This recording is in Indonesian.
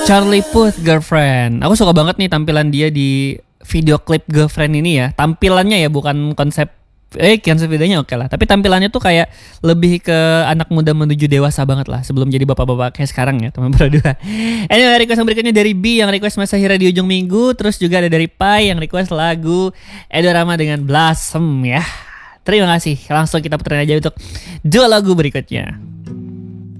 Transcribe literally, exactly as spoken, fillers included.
Charlie Puth, Girlfriend. Aku suka banget nih tampilan dia di video klip Girlfriend ini ya. Tampilannya ya, bukan konsep Eh konsep videonya oke lah. Tapi tampilannya tuh kayak lebih ke anak muda menuju dewasa banget lah, sebelum jadi bapak-bapak kayak sekarang ya teman berdua. Anyway, request yang berikutnya dari B yang request Masahira di ujung minggu. Terus juga ada dari Pai yang request lagu Edo Rama dengan Blossom ya. Terima kasih. Langsung kita puterin aja untuk dua lagu berikutnya.